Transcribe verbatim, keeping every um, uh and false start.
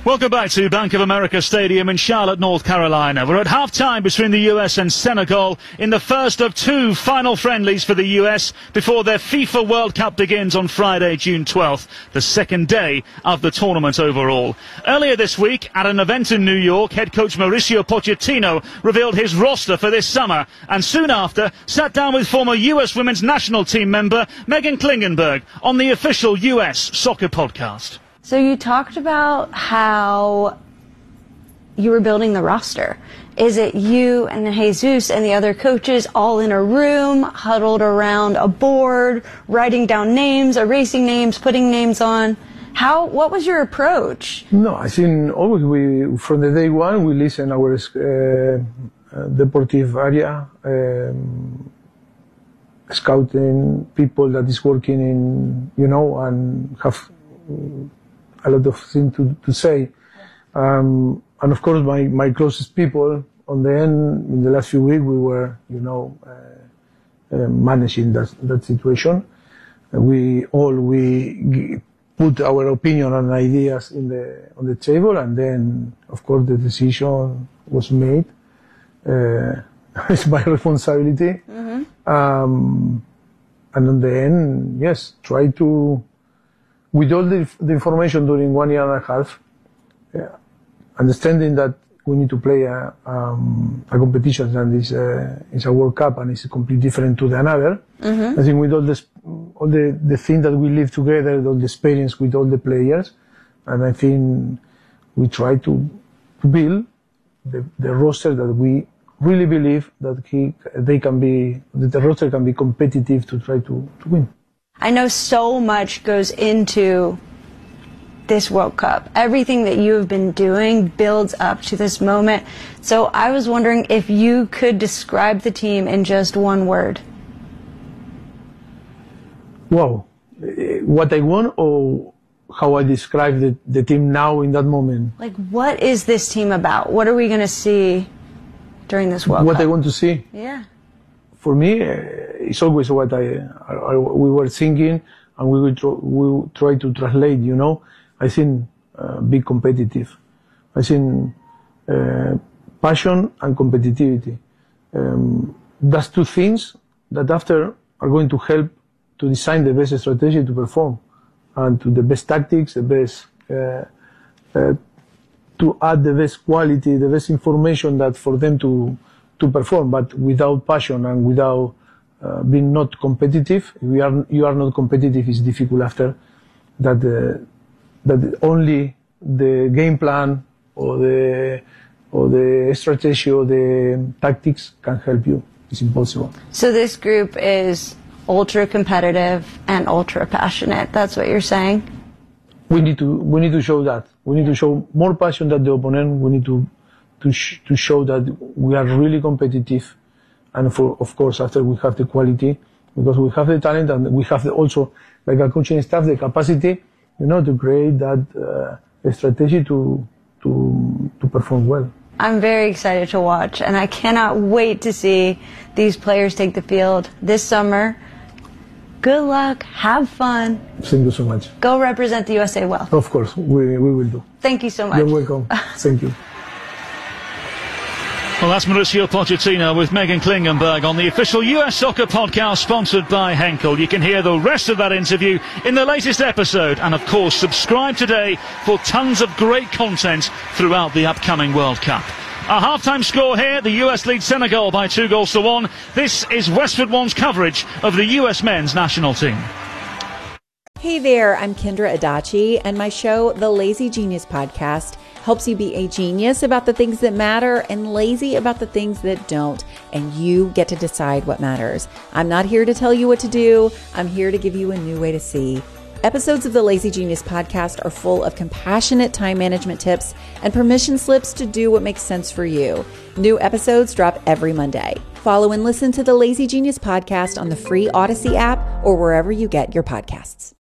Welcome back to Bank of America Stadium in Charlotte, North Carolina. We're at half-time between the U S and Senegal in the first of two final friendlies for the U S before their FIFA World Cup begins on Friday, June twelfth, the second day of the tournament overall. Earlier this week, at an event in New York, head coach Mauricio Pochettino revealed his roster for this summer, and soon after sat down with former U S women's national team member Meghan Klingenberg on the official U S soccer podcast. So you talked about how you were building the roster. Is it you and Jesus and the other coaches all in a room, huddled around a board, writing down names, erasing names, putting names on? How? What was your approach? No, I think always we, from the day one, we listen our uh, uh, deportive area, um, scouting people that is working in, you know, and have a lot of things to, to say. Um, and of course, my, my closest people, on the end, in the last few weeks, we were, you know, uh, uh, managing that, that situation. Uh, we all, we g- put our opinion and ideas in the, on the table, and then, of course, the decision was made. Uh, it's my responsibility. Mm-hmm. Um, and in the end, yes, try to, with all the, the information during one year and a half, yeah, understanding that we need to play a, um, a competition and it's a, it's a World Cup and it's completely different to the another. Mm-hmm. I think with all this, all the, the things that we live together, all the experience with all the players, and I think we try to, to build the, the roster that we really believe that he, they can be, that the roster can be competitive to try to, to win. I know so much goes into this World Cup. Everything that you have been doing builds up to this moment. So I was wondering if you could describe the team in just one word. Wow. What I want or how I describe the, the team now in that moment? Like, what is this team about? What are we going to see during this World what Cup? What I want to see? Yeah. For me, uh, it's always what I, I, I we were thinking, and we will tr- we will try to translate. You know, I think uh, be competitive. I think uh, passion and competitivity. Um, that's two things that after are going to help to design the best strategy to perform, and to the best tactics, the best uh, uh, to add the best quality, the best information that for them to. to perform, but without passion and without uh, being not competitive. If we are, you are not competitive, it's difficult after that. Uh, that only the game plan or the or the strategy or the tactics can help you. It's impossible. So this group is ultra competitive and ultra passionate. That's what you're saying? We need to we need to show that. We need to show more passion than the opponent. We need to. To, sh- to show that we are really competitive, and for of course after we have the quality, because we have the talent and we have the also like a coaching staff the capacity, you know, to create that uh, strategy to to to perform well. I'm very excited to watch, and I cannot wait to see these players take the field this summer. Good luck, have fun. Thank you so much. Go represent the U S A well. Of course, we we will do. Thank you so much. You're welcome. Thank you. Well, that's Mauricio Pochettino with Meghan Klingenberg on the official U S Soccer podcast sponsored by Henkel. You can hear the rest of that interview in the latest episode. And, of course, subscribe today for tons of great content throughout the upcoming World Cup. Our halftime score here, the U S leads Senegal by two goals to one. This is Westwood One's coverage of the U S men's national team. Hey there, I'm Kendra Adachi, and my show, The Lazy Genius Podcast, helps you be a genius about the things that matter and lazy about the things that don't, and you get to decide what matters. I'm not here to tell you what to do. I'm here to give you a new way to see. Episodes of the Lazy Genius Podcast are full of compassionate time management tips and permission slips to do what makes sense for you. New episodes drop every Monday. Follow and listen to the Lazy Genius Podcast on the free Odyssey app or wherever you get your podcasts.